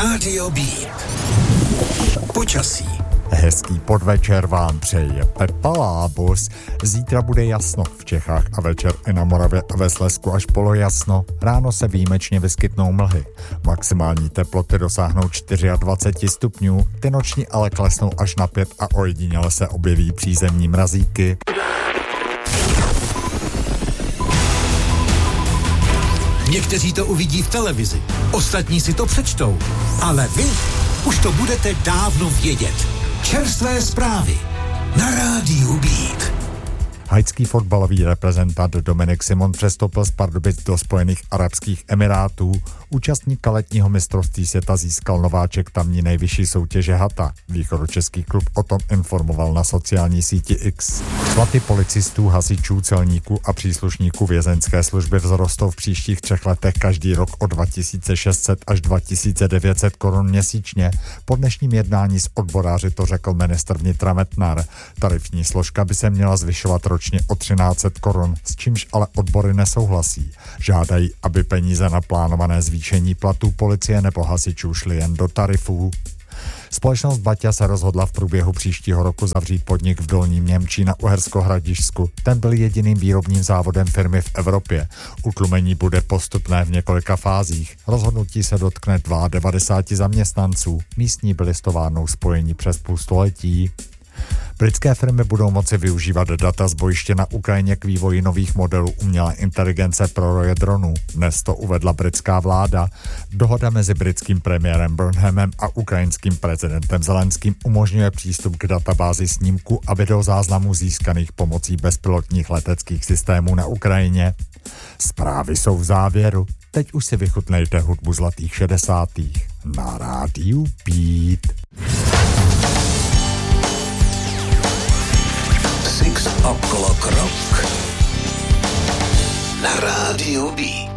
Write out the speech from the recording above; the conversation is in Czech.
Rádio Beat. Počasí. Hezký podvečer vám přeje Pepa Lábus. Zítra bude jasno v Čechách a večer i na Moravě a ve Slezsku až polojasno. Ráno se výjimečně vyskytnou mlhy. Maximální teploty dosáhnou 24 stupňů, ty noční ale klesnou až na 5 a ojediněle se objeví přízemní mrazíky. Někteří to uvidí v televizi, ostatní si to přečtou, ale vy už to budete dávno vědět. Čerstvé zprávy na Rádiu Beat. Haitský fotbalový reprezentant Dominik Simon přestoupil z Pardubic do Spojených arabských emirátů. Účastníka letního mistrovství světa získal nováček tamní nejvyšší soutěže Hata. Východočeský klub o tom informoval na sociální síti X. Platy policistů, hasičů, celníků a příslušníků vězeňské služby vzrostou v příštích 3 letech každý rok o 2600 až 2900 korun měsíčně. Po dnešním jednání s odboráři to řekl ministr vnitra Metnar. Tarifní složka by se měla zvyšovat ročně o 1300 korun, s čímž ale odbory nesouhlasí. Žádají, aby peníze na plánované zvýšení platů policie nebo hasičů šly jen do tarifů. Společnost Baťa se rozhodla v průběhu příštího roku zavřít podnik v Dolním Němčí na Uhersko-Hradišťsku. Ten byl jediným výrobním závodem firmy v Evropě. Utlumení bude postupné v několika fázích. Rozhodnutí se dotkne 92 zaměstnanců. Místní byli s továrnou spojení přes půl století. Britské firmy budou moci využívat data z bojiště na Ukrajině k vývoji nových modelů umělé inteligence pro roje dronů. Dnes to uvedla britská vláda. Dohoda mezi britským premiérem Burnhamem a ukrajinským prezidentem Zelenským umožňuje přístup k databázi snímků a videozáznamů získaných pomocí bezpilotních leteckých systémů na Ukrajině. Zprávy jsou v závěru. Teď už si vychutnejte hudbu zlatých 60. na Rádiu Beat. Six O'Clock Rock na Rádiu Beat.